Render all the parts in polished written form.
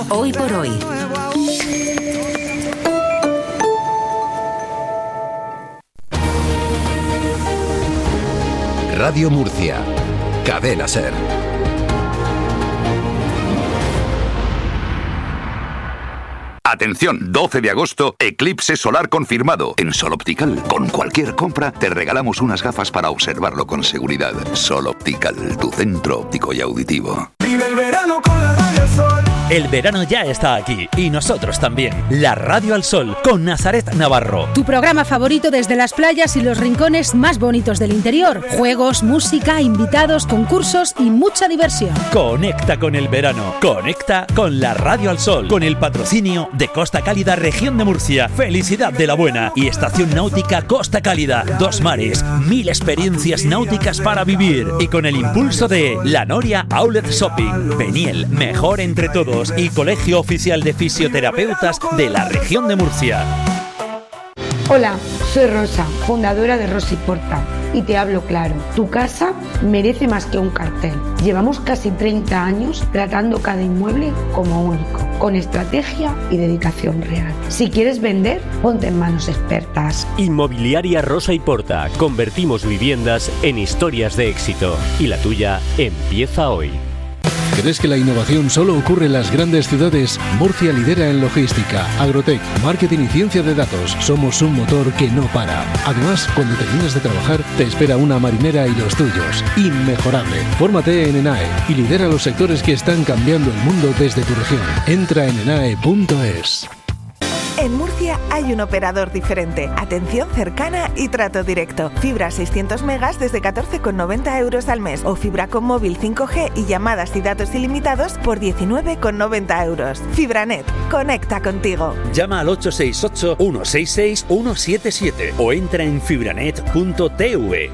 Hoy por hoy. Radio Murcia. Cadena SER. Atención, 12 de agosto, eclipse solar confirmado. En Sol Optical, con cualquier compra, te regalamos unas gafas para observarlo con seguridad. Sol Optical, tu centro óptico y auditivo. Vive el verano con la Radio al Sol. El verano ya está aquí y nosotros también. La Radio al Sol con Nazaret Navarro. Tu programa favorito desde las playas y los rincones más bonitos del interior. Juegos, música, invitados, concursos y mucha diversión. Conecta con el verano. Conecta con la Radio al Sol. Con el patrocinio de Costa Cálida, Región de Murcia. Felicidad de la Buena y Estación Náutica Costa Cálida. 2 mares, 1000 experiencias náuticas para vivir. Y con el impulso de La Noria Outlet Shopping. Peniel, mejor entre todos. Y Colegio Oficial de Fisioterapeutas de la Región de Murcia. Hola, soy Rosa, fundadora de Rosa y Porta, y te hablo claro. Tu casa merece más que un cartel. Llevamos casi 30 años tratando cada inmueble como único, con estrategia y dedicación real. Si quieres vender, ponte en manos expertas. Inmobiliaria Rosa y Porta. Convertimos viviendas en historias de éxito. Y la tuya empieza hoy. ¿Crees que la innovación solo ocurre en las grandes ciudades? Murcia lidera en logística, agrotech, marketing y ciencia de datos. Somos un motor que no para. Además, cuando terminas de trabajar, te espera una marinera y los tuyos. Inmejorable. Fórmate en ENAE y lidera los sectores que están cambiando el mundo desde tu región. Entra en enae.es. En Murcia hay un operador diferente, atención cercana y trato directo. Fibra 600 megas desde 14,90 euros al mes o fibra con móvil 5G y llamadas y datos ilimitados por 19,90 euros. Fibranet, conecta contigo. Llama al 868-166-177 o entra en fibranet.tv.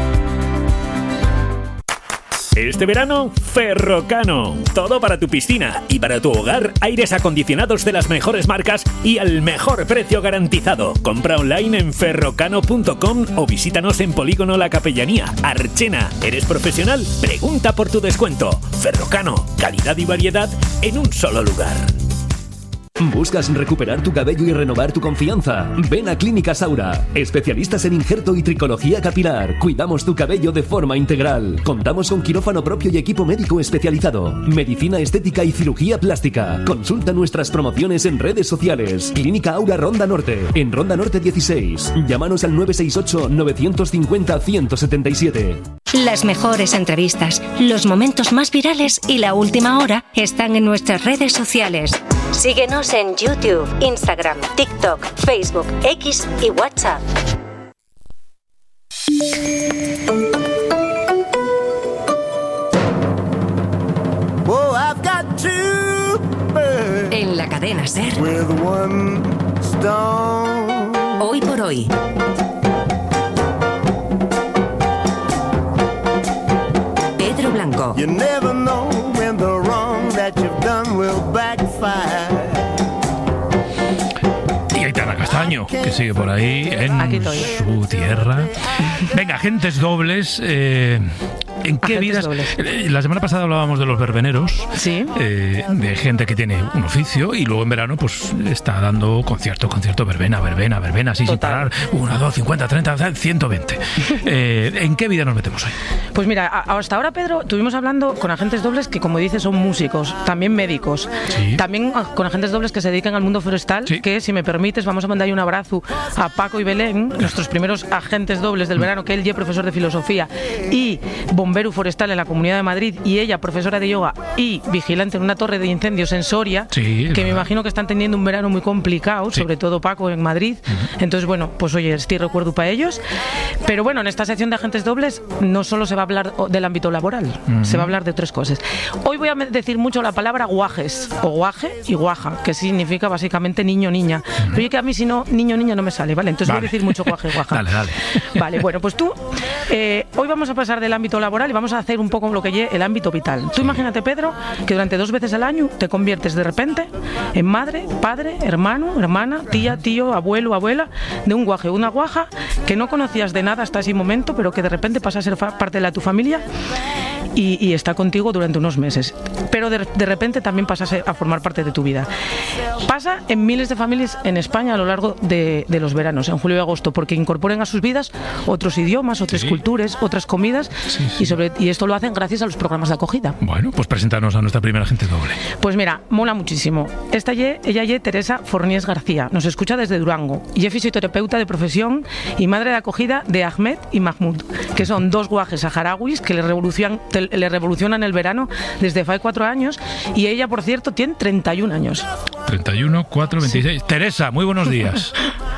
Este verano, Ferrocano. Todo para tu piscina y para tu hogar, aires acondicionados de las mejores marcas y al mejor precio garantizado. Compra online en ferrocano.com o visítanos en Polígono La Capellanía, Archena. ¿Eres profesional? Pregunta por tu descuento. Ferrocano, calidad y variedad en un solo lugar. ¿Buscas recuperar tu cabello y renovar tu confianza? Ven a Clínica Saura, especialistas en injerto y tricología capilar. Cuidamos tu cabello de forma integral. Contamos con quirófano propio y equipo médico especializado. Medicina estética y cirugía plástica. Consulta nuestras promociones en redes sociales. Clínica Aura Ronda Norte, en Ronda Norte 16. Llámanos al 968-950-177. Las mejores entrevistas, los momentos más virales y la última hora están en nuestras redes sociales. Síguenos en YouTube, Instagram, TikTok, Facebook, X y WhatsApp. En la cadena SER. Hoy por hoy. Pedro Blanco. You never know when the wrong that you've done will backfire. Y Aitana Castaño, que sigue por ahí en su tierra. Venga, agentes dobles. ¿En qué vidas? La semana pasada hablábamos de los verbeneros, ¿sí? De gente que tiene un oficio y luego en verano pues está dando concierto, verbena, así sin parar. 1, 2, 50, 30, 120. ¿En qué vida nos metemos hoy? Pues mira, hasta ahora, Pedro, estuvimos hablando con agentes dobles que, como dices, son músicos, también médicos, sí. También con agentes dobles que se dedican al mundo forestal, sí. Que, si me permites, vamos a mandar un abrazo a Paco y Belén, nuestros primeros agentes dobles del verano, que él ya es profesor de filosofía y bombero forestal en la Comunidad de Madrid, y ella profesora de yoga y vigilante en una torre de incendios en Soria, sí, que me imagino que están teniendo un verano muy complicado, sí. Sobre todo Paco en Madrid. Entonces, bueno, pues oye, estoy recuerdo para ellos. Pero bueno, en esta sección de agentes dobles no solo se va a hablar del ámbito laboral, se va a hablar de otras cosas. Hoy voy a decir mucho la palabra guajes, o guaje y guaja, que significa básicamente niño, niña. Pero oye, que a mí si no, niño, niña no me sale, ¿vale? Entonces voy a decir mucho guaje y guaja. Dale. Vale, bueno, pues tú, hoy vamos a pasar del ámbito laboral y vamos a hacer un poco lo que lleve el ámbito vital. Tú imagínate, Pedro, que durante 2 veces al año te conviertes de repente en madre, padre, hermano, hermana, tía, tío, abuelo, abuela, de un guaje o una guaja que no conocías de nada hasta ese momento, pero que de repente pasa a ser parte de tu familia. y está contigo durante unos meses. Pero de repente también pasas a formar parte de tu vida. Pasa en miles de familias en España a lo largo de los veranos, en julio y agosto, porque incorporan a sus vidas otros idiomas, otras culturas, otras comidas, y esto lo hacen gracias a los programas de acogida. Bueno, pues preséntanos a nuestra primera agente doble. Pues mira, mola muchísimo. Ella es Teresa Forniés García, nos escucha desde Durango y es fisioterapeuta de profesión y madre de acogida de Ahmed y Mahmoud, que son dos guajes saharauis que le revolucionan el verano desde hace 4 años, y ella, por cierto, tiene 31 años. 31, 4, 26. Sí. Teresa, muy buenos días.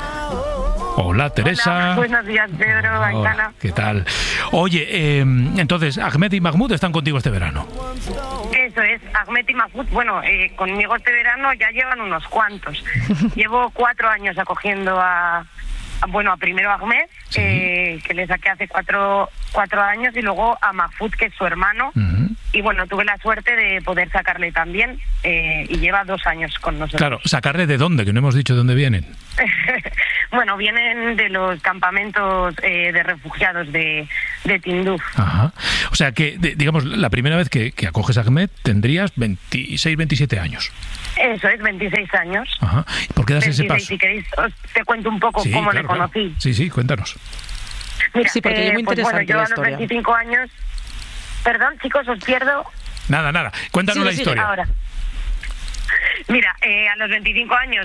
Hola, Teresa. Hola, buenos días, Pedro, Aitana. ¿Qué tal? Oye, entonces, Ahmed y Mahmoud están contigo este verano. Eso es, Ahmed y Mahmoud, conmigo este verano ya llevan unos cuantos. Llevo 4 años acogiendo primero a Ahmed, que le saqué hace 4 años, y luego a Mahfoud, que es su hermano. Y bueno, tuve la suerte de poder sacarle también, y lleva 2 años con nosotros. Claro, ¿sacarle de dónde? Que no hemos dicho de dónde vienen. Bueno, vienen de los campamentos de refugiados de Tinduf. Ajá. O sea que, digamos, la primera vez que acoges a Ahmed tendrías 26, 27 años. Eso es, 26 años. Ajá. ¿Y por qué das ese paso? Si queréis, te cuento un poco cómo le conocí. Claro. Sí, cuéntanos. Mira, sí, porque es muy interesante yo la a los historia. 25 años... Perdón, chicos, os pierdo. Nada. Cuéntanos la historia. Ahora. Mira, a los 25 años,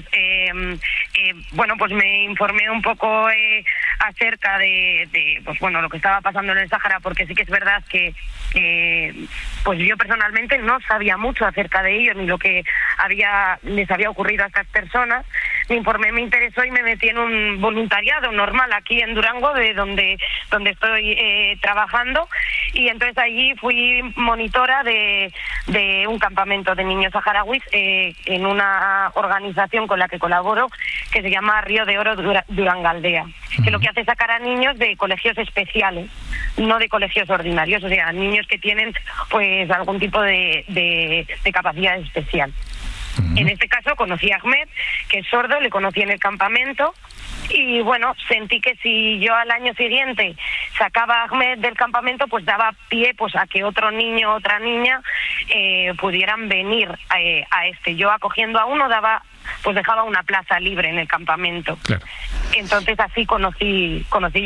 pues me informé un poco acerca de lo que estaba pasando en el Sáhara, porque sí que es verdad que pues yo personalmente no sabía mucho acerca de ello, ni lo que les había ocurrido a estas personas. Me informé, me interesó y me metí en un voluntariado normal aquí en Durango, de donde estoy trabajando, y entonces allí fui monitora de un campamento de niños saharauis en una organización con la que colaboro, que se llama Río de Oro Durangaldea, que lo que hace es sacar a niños de colegios especiales, no de colegios ordinarios, o sea, niños que tienen pues algún tipo de capacidad especial. En este caso conocí a Ahmed, que es sordo, le conocí en el campamento, y bueno, sentí que si yo al año siguiente sacaba a Ahmed del campamento, pues daba pie pues a que otro niño o otra niña pudieran venir a este. Yo acogiendo a uno dejaba una plaza libre en el campamento. Claro. Entonces así conocí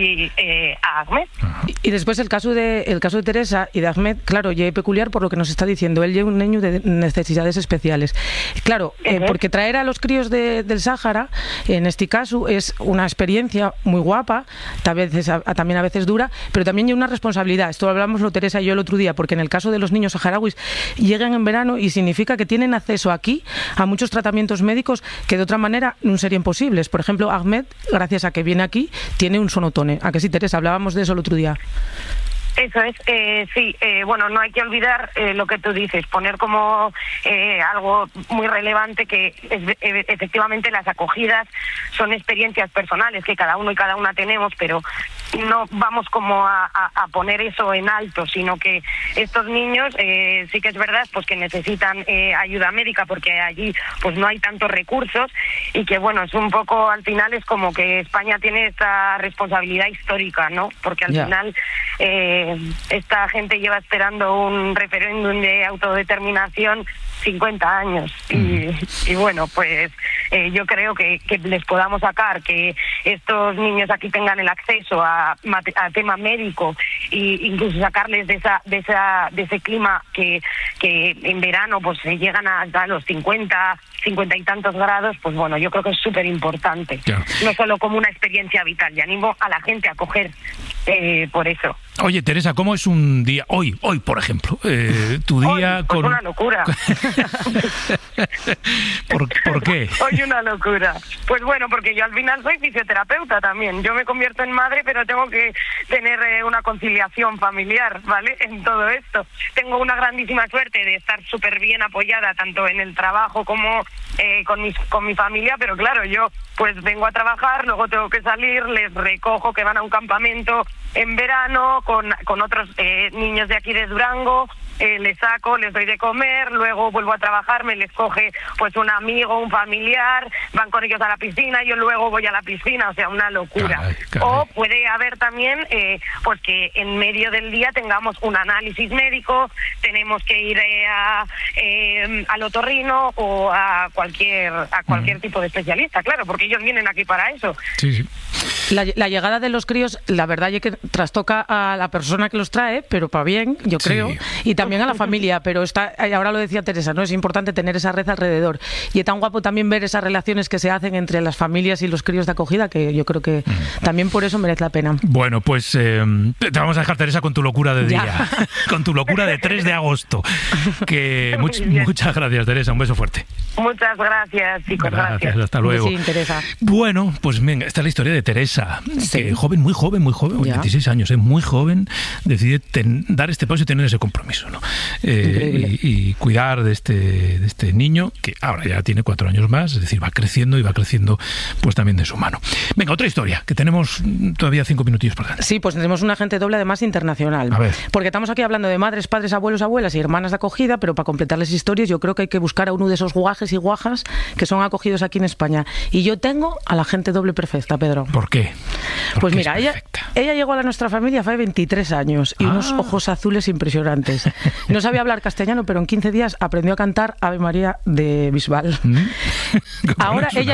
a Ahmed. Y después el caso de Teresa y de Ahmed, claro, ya es peculiar por lo que nos está diciendo. Él es un niño de necesidades especiales. Claro, porque traer a los críos del Sáhara, en este caso, es una experiencia muy guapa, también a veces dura, pero también hay una responsabilidad. Esto lo hablamos Teresa y yo el otro día, porque en el caso de los niños saharauis llegan en verano y significa que tienen acceso aquí a muchos tratamientos médicos que de otra manera no serían posibles. Por ejemplo, Ahmed, gracias a que viene aquí, tiene un sonotone. ¿A que sí, Teresa? Hablábamos de eso el otro día. Eso es, sí, no hay que olvidar lo que tú dices, poner como algo muy relevante que efectivamente las acogidas son experiencias personales que cada uno y cada una tenemos, pero no vamos como a poner eso en alto, sino que estos niños sí que es verdad pues que necesitan ayuda médica, porque allí pues no hay tantos recursos, y que bueno, es un poco, al final es como que España tiene esta responsabilidad histórica, ¿no? Porque al final esta gente lleva esperando un referéndum de autodeterminación 50 años y bueno, pues yo creo que les podamos sacar, que estos niños aquí tengan el acceso a tema médico, e incluso sacarles de ese clima que en verano pues se llegan a los 50 y tantos grados, pues bueno, yo creo que es súper importante. Claro. No solo como una experiencia vital, y animo a la gente a coger por eso. Oye, Teresa, ¿cómo es un día hoy, por ejemplo? Tu día hoy, pues con una locura. ¿Por qué? Hoy una locura. Pues bueno, porque yo al final soy fisioterapeuta también. Yo me convierto en madre, pero tengo que tener una conciliación familiar, ¿vale? En todo esto. Tengo una grandísima suerte de estar súper bien apoyada, tanto en el trabajo como con mi familia, pero claro, yo pues vengo a trabajar, luego tengo que salir, les recojo que van a un campamento en verano con otros niños de aquí de Durango, les saco, les doy de comer, luego vuelvo a trabajar, me les coge pues un amigo, un familiar, van con ellos a la piscina, yo luego voy a la piscina, o sea, una locura. Caray. O puede haber también pues que en medio del día tengamos un análisis médico, tenemos que ir al otorrino o a cualquier tipo de especialista, claro, porque ellos vienen aquí para eso. Sí. La llegada de los críos, la verdad es que trastoca a la persona que los trae, pero para bien, yo creo, y también a la familia, pero ahora lo decía Teresa, ¿no? Es importante tener esa red alrededor. Y es tan guapo también ver esas relaciones que se hacen entre las familias y los críos de acogida, que yo creo que también por eso merece la pena. Bueno, pues te vamos a dejar, Teresa, con tu locura de día, con tu locura de 3 de agosto. Que muchas gracias, Teresa, un beso fuerte. Muchas gracias, chicos. Gracias. Hasta luego. Sí, Teresa. Bueno, pues venga, esta es la historia de Teresa, que muy joven, 26 años, muy joven, decide dar este paso y tener ese compromiso, ¿no? Y cuidar de este niño, que ahora ya tiene 4 años más, es decir, va creciendo pues también de su mano. Venga, otra historia, que tenemos todavía 5 minutillos por delante. Sí, pues tenemos un agente doble además internacional. A ver. Porque estamos aquí hablando de madres, padres, abuelos, abuelas y hermanas de acogida, pero para completar las historias yo creo que hay que buscar a uno de esos guajes y guajas que son acogidos aquí en España. Y yo tengo a la agente doble perfecta, Pedro. ¿Por qué? Pues mira, ella llegó a nuestra familia hace 23 años y unos ojos azules impresionantes. No sabía hablar castellano, pero en 15 días aprendió a cantar Ave María de Bisbal. Ahora ella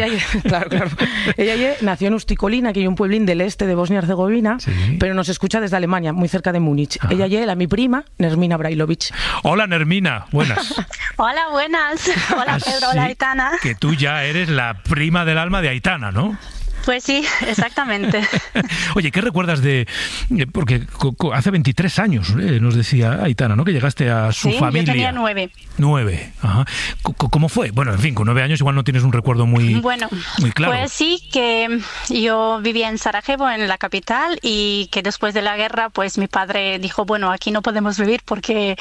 nació en Usticolina, que es un pueblín del este de Bosnia-Herzegovina, pero nos escucha desde Alemania, muy cerca de Múnich. Ella es mi prima, Nermina Brailovic. Hola, Nermina, buenas. Hola, buenas. Hola, Pedro, hola, Aitana. Que tú ya eres la prima del alma de Aitana, ¿no? Pues sí, exactamente. Oye, ¿qué recuerdas porque hace 23 años, nos decía Aitana, ¿no? Que llegaste a su familia. Sí, yo tenía 9. 9, ajá. ¿Cómo fue? Bueno, en fin, con 9 años igual no tienes un recuerdo muy claro. Pues sí, que yo vivía en Sarajevo, en la capital, y que después de la guerra, pues mi padre dijo, bueno, aquí no podemos vivir porque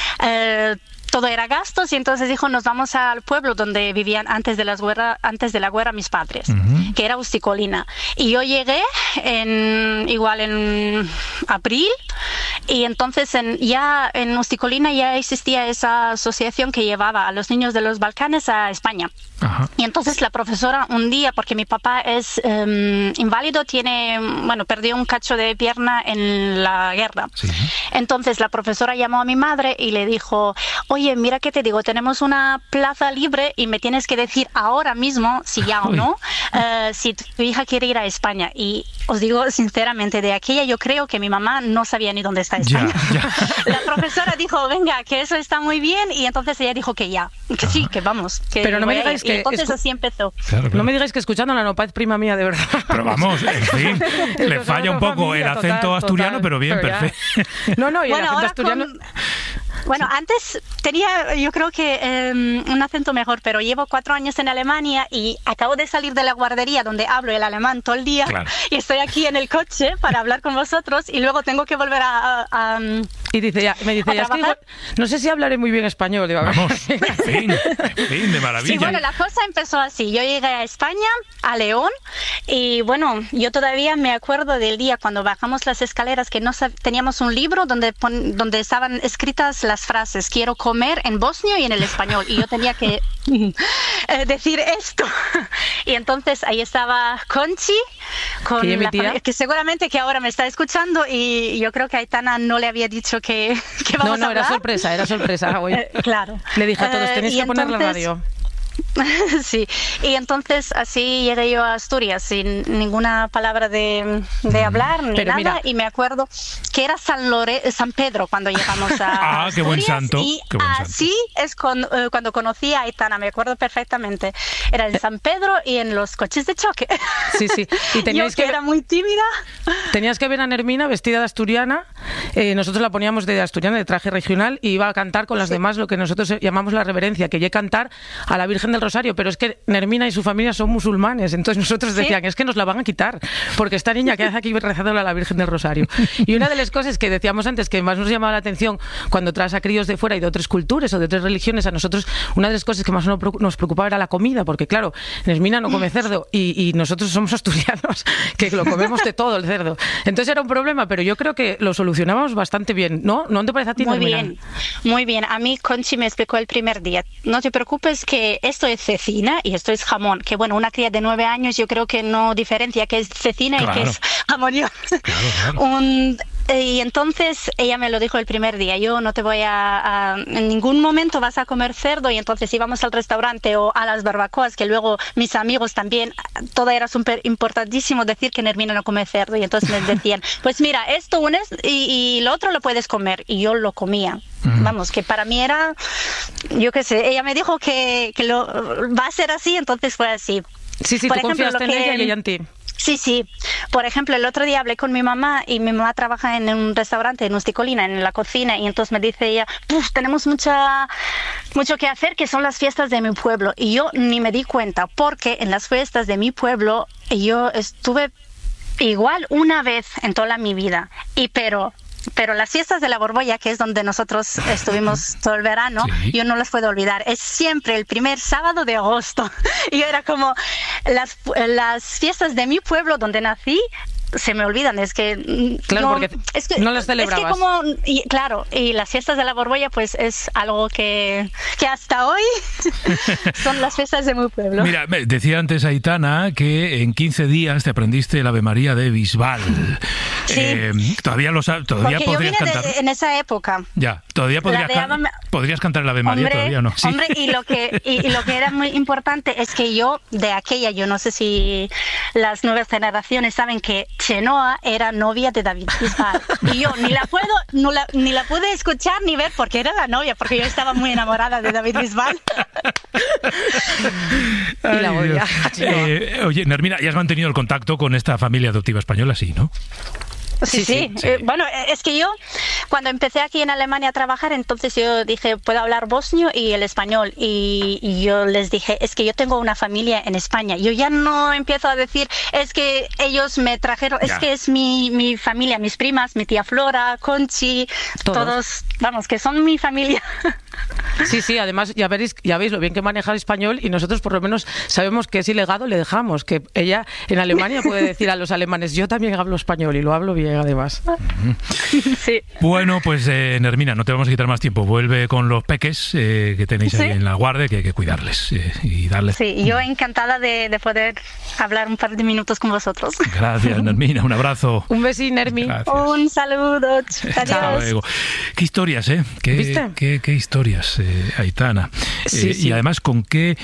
todo era gastos, y entonces dijo, nos vamos al pueblo donde vivían antes de la guerra mis padres, que era Usticolina. Y yo llegué igual en abril, y entonces ya en Usticolina ya existía esa asociación que llevaba a los niños de los Balcanes a España. Ajá. Y entonces la profesora un día, porque mi papá es inválido, perdió un cacho de pierna en la guerra. Sí. Entonces la profesora llamó a mi madre y le dijo, oye, mira que te digo, tenemos una plaza libre y me tienes que decir ahora mismo si ya o no, si tu hija quiere ir a España. Y os digo sinceramente, de aquella yo creo que mi mamá no sabía ni dónde está España. La profesora dijo, venga, que eso está muy bien, y entonces ella dijo que sí, que vamos. Pero no me digáis que... Y entonces así empezó. Claro. No me digáis que escuchándola no es prima mía, de verdad. Pero vamos, en fin, le falla un poco el acento asturiano, pero bien, perfecto. No, y el acento asturiano... Bueno, antes tenía, yo creo que un acento mejor, pero llevo 4 años en Alemania y acabo de salir de la guardería donde hablo el alemán todo el día, y estoy aquí en el coche para hablar con vosotros, y luego tengo que volver a y me dice, es que igual, no sé si hablaré muy bien español. Digo, vamos, en fin, de maravilla. Sí, bueno, la cosa empezó así. Yo llegué a España, a León, y bueno, yo todavía me acuerdo del día cuando bajamos las escaleras, que teníamos un libro donde estaban escritas las frases quiero comer en bosnio y en el español, y yo tenía que decir esto. Y entonces ahí estaba Conchi, que seguramente que ahora me está escuchando, y yo creo que a Aitana no le había dicho que vamos a hablar. Era sorpresa. Claro. Le dije a todos, tenéis que poner la radio. Sí, y entonces así llegué yo a Asturias sin ninguna palabra de hablar ni nada. Mira, y me acuerdo que era San Pedro cuando llegamos a Asturias. Qué buen santo. Y así es cuando conocí a Aitana, me acuerdo perfectamente. Era en San Pedro y en los coches de choque. Sí. Y teníais yo que era muy tímida. Tenías que ver a Nermina vestida de asturiana. Nosotros la poníamos de asturiana, de traje regional, y iba a cantar con las demás lo que nosotros llamamos la reverencia, que llegué a cantar a la Virgen del Rosario, pero es que Nermina y su familia son musulmanes, entonces nosotros decían, es que nos la van a quitar, porque esta niña que hace aquí rezándole a la Virgen del Rosario. Y una de las cosas que decíamos antes, que más nos llamaba la atención cuando traes a críos de fuera y de otras culturas o de otras religiones, a nosotros una de las cosas que más nos preocupaba era la comida, porque claro, Nermina no come cerdo y nosotros somos asturianos, que lo comemos de todo el cerdo. Entonces era un problema, pero yo creo que lo solucionamos evolucionamos bastante bien, ¿no? ¿No te parece a ti, Nermina? Muy bien. A mí Conchi me explicó el primer día, no te preocupes que esto es cecina y esto es jamón, que bueno, una cría de 9 años yo creo que no diferencia qué es cecina y qué es jamón. Y entonces ella me lo dijo el primer día, yo no te voy en ningún momento vas a comer cerdo, y entonces íbamos al restaurante o a las barbacoas, que luego mis amigos también, todo era súper importantísimo decir que Nermina no come cerdo, y entonces me decían, pues mira, esto unes y lo otro lo puedes comer, y yo lo comía. Vamos, que para mí era, yo qué sé, ella me dijo que va a ser así, entonces fue así. Sí, tú confiaste en ella y ella en ti. Sí. Por ejemplo, el otro día hablé con mi mamá y mi mamá trabaja en un restaurante en Usticolina, en la cocina, y entonces me dice ella, tenemos mucho que hacer, que son las fiestas de mi pueblo. Y yo ni me di cuenta, porque en las fiestas de mi pueblo yo estuve igual una vez en toda mi vida, pero las fiestas de la Borbolla, que es donde nosotros estuvimos todo el verano, yo no las puedo olvidar. Es siempre el primer sábado de agosto. Y era como las fiestas de mi pueblo donde nací, se me olvidan, porque no las celebrabas. Y las fiestas de la Borbolla pues es algo que hasta hoy son las fiestas de mi pueblo. Mira, decía antes Aitana que en 15 días te aprendiste el Ave María de Bisbal. Sí. Todavía porque podrías cantar. En esa época. Ya, todavía podrías cantar el Ave María, todavía no. Sí. Hombre, y lo que era muy importante es que yo no sé si las nuevas generaciones saben que Chenoa era novia de David Bisbal, y yo ni la pude escuchar ni ver porque era la novia, porque yo estaba muy enamorada de David Bisbal. Y la odia. Oye, Nermina, ¿ya has mantenido el contacto con esta familia adoptiva española? Sí, ¿no? Sí. Bueno, es que yo cuando empecé aquí en Alemania a trabajar, entonces yo dije, puedo hablar bosnio y el español, y yo les dije, es que yo tengo una familia en España. Yo ya no empiezo a decir, es que ellos me trajeron, es que es mi familia, mis primas, mi tía Flora, Conchi, todos, vamos, que son mi familia. Sí, además ya veis lo bien que maneja el español, y nosotros por lo menos sabemos que es ilegado, le dejamos, que ella en Alemania puede decir a los alemanes, yo también hablo español y lo hablo bien además. Sí. Bueno, pues Nermina, no te vamos a quitar más tiempo, vuelve con los peques que tenéis ahí en la guardia, que hay que cuidarles y darles. Sí, yo encantada de poder hablar un par de minutos con vosotros. Gracias, Nermina, un abrazo. Un besín, Nermi. Gracias. Un saludo. Hasta luego. Qué historias, ¿Viste? Qué historias, Aitana. Sí. Y además, con qué...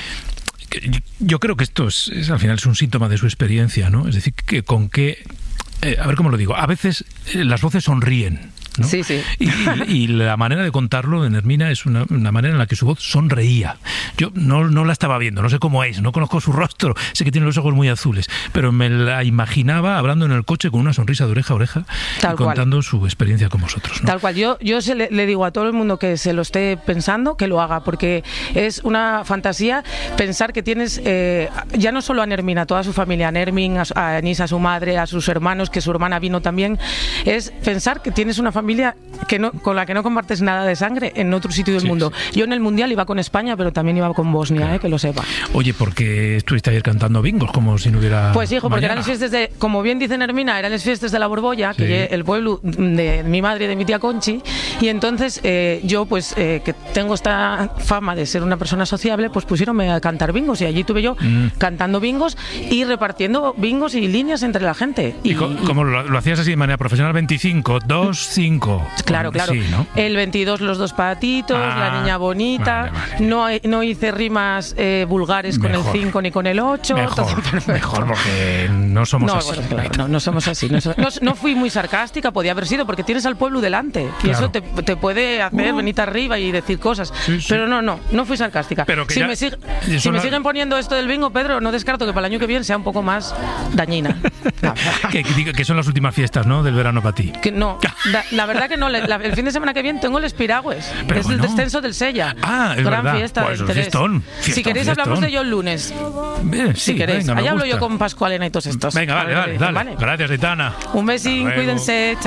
Yo creo que esto es al final es un síntoma de su experiencia, ¿no? Es decir, que con qué... a ver cómo lo digo. A veces las voces sonríen, ¿no? Sí. Y la manera de contarlo de Nermina es una manera en la que su voz sonreía. Yo no la estaba viendo, no sé cómo es, no conozco su rostro, sé que tiene los ojos muy azules, pero me la imaginaba hablando en el coche con una sonrisa de oreja a oreja y contando su experiencia con vosotros, ¿no? Tal cual. Yo le digo a todo el mundo que se lo esté pensando, que lo haga, porque es una fantasía pensar que tienes ya no solo a Nermina, a toda su familia, a Nermin, a Anís, a su madre, a sus hermanos, que su hermana vino también, es pensar que tienes una familia con la que no compartes nada de sangre en otro sitio del mundo. Yo en el Mundial iba con España, pero también iba con Bosnia, que lo sepa. Oye, ¿por qué estuviste ayer cantando bingos como si no hubiera Pues hijo, porque mañana? eran las fiestas como bien dice Nermina, eran las fiestas de la Borbolla, que es el pueblo de mi madre y de mi tía Conchi, y entonces yo pues que tengo esta fama de ser una persona sociable, pues pusieronme a cantar bingos, y allí tuve yo cantando bingos y repartiendo bingos y líneas entre la gente. ¿Y cómo lo hacías así de manera profesional? 25, 2, 5. Claro. Sí, ¿no? El 22 los dos patitos, la niña bonita. Vale. No hice rimas vulgares con el 5 ni con el 8. Mejor, porque no somos así. Bueno, claro, no somos así. No fui muy sarcástica, podía haber sido, porque tienes al pueblo delante. Y eso te puede hacer venir arriba y decir cosas. Sí. Pero no fui sarcástica. Pero que si me siguen poniendo esto del bingo, Pedro, no descarto que para el año que viene sea un poco más dañina. que son las últimas fiestas, ¿no? Del verano para ti. Que no, la verdad que no. El fin de semana que viene tengo el Espiragües, que es el descenso del Sella. Es gran verdad. fiesta Pues de interés. Si queréis hablamos de ello el lunes. Si queréis. Allá hablo yo con Pascualena y todos estos. Venga, vale. Gracias, Aitana. Un besín, cuídense. Chao.